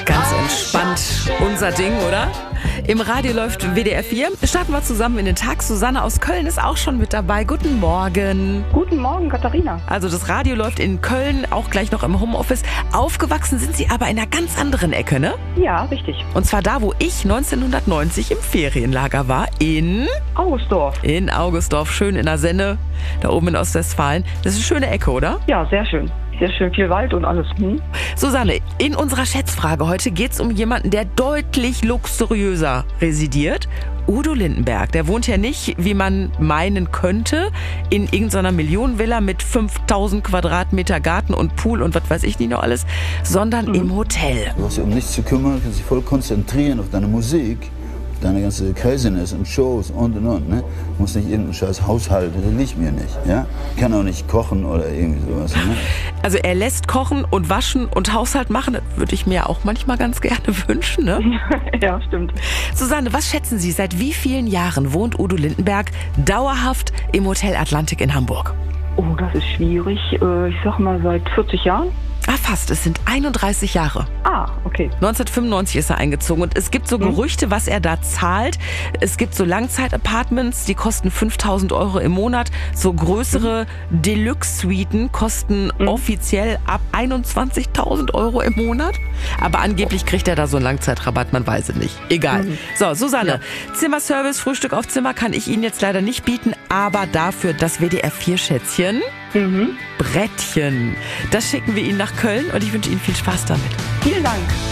Ganz entspannt, unser Ding, oder? Im Radio läuft WDR 4. Starten wir zusammen in den Tag. Susanne aus Köln ist auch schon mit dabei. Guten Morgen. Guten Morgen, Katharina. Also das Radio läuft in Köln, auch gleich noch im Homeoffice. Aufgewachsen sind Sie aber in einer ganz anderen Ecke, ne? Ja, richtig. Und zwar da, wo ich 1990 im Ferienlager war, in Augustdorf. In Augustdorf, schön in der Senne, da oben in Ostwestfalen. Das ist eine schöne Ecke, oder? Ja, sehr schön. Sehr schön, viel Wald und alles. Susanne, in unserer Schätzfrage heute geht es um jemanden, der deutlich luxuriöser residiert. Udo Lindenberg, der wohnt ja nicht, wie man meinen könnte, in irgendeiner Millionenvilla mit 5000 Quadratmeter Garten und Pool und was weiß ich nicht noch alles, sondern im Hotel. Du hast dich um nichts zu kümmern, kannst dich voll konzentrieren auf deine Musik, deine ganze Craziness und Shows und. Ne? Du musst nicht irgendeinen scheiß Haushalt, das liegt mir nicht. Ja? Ich kann auch nicht kochen oder irgendwie sowas. Ne? Also er lässt kochen und waschen und Haushalt machen, das würde ich mir auch manchmal ganz gerne wünschen. Ne? Ja, stimmt. Susanne, was schätzen Sie, seit wie vielen Jahren wohnt Udo Lindenberg dauerhaft im Hotel Atlantik in Hamburg? Oh, das ist schwierig. Ich sag mal seit 40 Jahren. Ah, fast. Es sind 31 Jahre. Ah, okay. 1995 ist er eingezogen und es gibt so Gerüchte, was er da zahlt. Es gibt so Langzeit-Apartments, die kosten 5.000 Euro im Monat. So größere Deluxe-Suiten kosten offiziell ab 21.000 Euro im Monat. Aber angeblich kriegt er da so einen Langzeitrabatt, man weiß es nicht. Egal. So, Susanne, Zimmerservice, Frühstück auf Zimmer kann ich Ihnen jetzt leider nicht bieten, aber dafür das WDR 4-Schätzchen. Brettchen. Das schicken wir Ihnen nach Köln und ich wünsche Ihnen viel Spaß damit. Vielen Dank.